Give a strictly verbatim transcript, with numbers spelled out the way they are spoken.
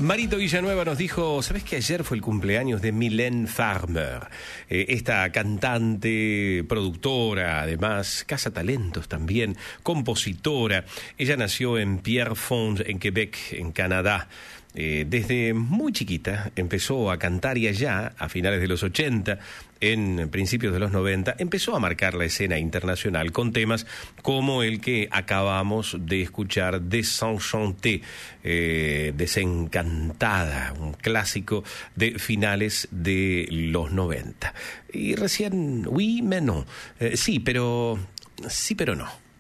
Marito Villanueva nos dijo, ¿sabés que ayer fue el cumpleaños de Mylène Farmer? Eh, esta cantante, productora, además, cazatalentos también, compositora. Ella nació en Pierrefonds, en Quebec, en Canadá. Eh, desde muy chiquita empezó a cantar y allá, a finales de los ochenta, en principios de los noventa, empezó a marcar la escena internacional con temas como el que acabamos de escuchar, Désenchantée, eh, Desencantada, un clásico de finales de los noventa. Y recién, oui, mais non, eh, sí, pero, sí, pero no.